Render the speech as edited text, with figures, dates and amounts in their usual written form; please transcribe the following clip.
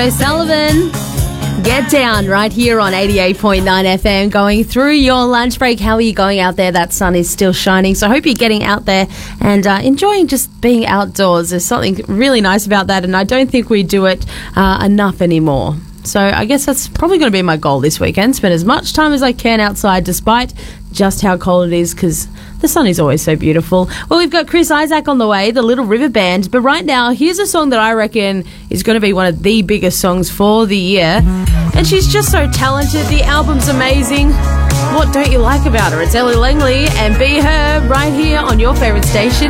Sullivan, Get Down right here on 88.9 FM, going through your lunch break. How are you going out there? That sun is still shining, so I hope you're getting out there and enjoying just being outdoors. There's something really nice about that, and I don't think we do it enough anymore. So I guess that's probably going to be my goal this weekend, spend as much time as I can outside despite just how cold it is, because the sun is always so beautiful. Well, we've got Chris Isaak on the way, the Little River Band, but right now here's a song that I reckon is going to be one of the biggest songs for the year, and she's just so talented. The album's amazing. What don't you like about her? It's Ellie Langley and Be Her right here on your favourite station.